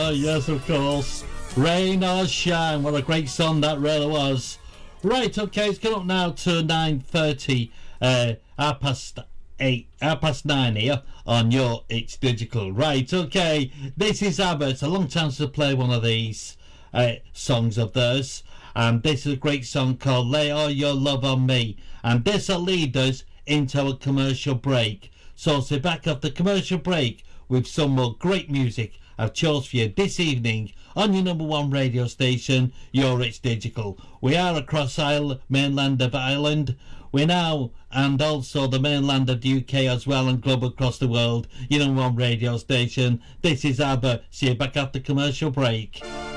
Oh, yes, of course. Rain or shine. What a great song that really was. Right, okay, it's coming up now to 9:30, half past 9 here on your It's Digital. Right, okay, this is ABBA. It's a long time to play one of these songs of theirs. And this is a great song called Lay All Your Love on Me. And this will lead us into a commercial break. So sit back after commercial break with some more great music I've chose for you this evening on your number one radio station, Your It's Digital. We are across mainland of Ireland. We're now, and also the mainland of the UK as well, and global across the world. Your number one radio station. This is ABBA. See you back after commercial break.